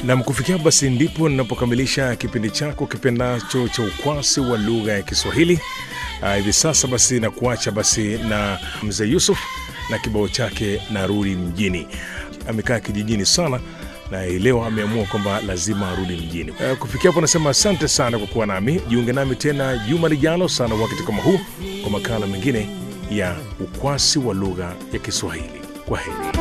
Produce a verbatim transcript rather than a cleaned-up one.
Na mkufikia basi ndipo ninapokamilisha kipindi chako kipendacho cha ukwasi wa lugha ya Kiswahili. Uh, hivi sasa basi na kuacha basi na Mzee Yusuf na kibao chake Narudi Mjini. Amekaa kijijini sana na leo ameamua kwamba lazima arudi mjini. Uh, kufikia hapo nasema asante sana kwa kuwa nami. Jiunge nami tena juma lijalo sana wakati kama huu kwa makala mengine ya ukwasi wa lugha ya Kiswahili. Kwaheri.